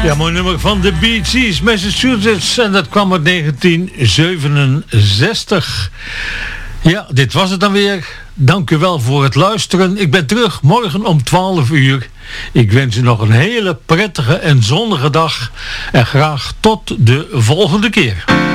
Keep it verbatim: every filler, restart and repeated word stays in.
Ja, mooi nummer van de Bee Gees, Massachusetts. En dat kwam uit negentien zevenenzestig. Ja, dit was het dan weer. Dank u wel voor het luisteren. Ik ben terug morgen om twaalf uur. Ik wens u nog een hele prettige en zonnige dag. En graag tot de volgende keer.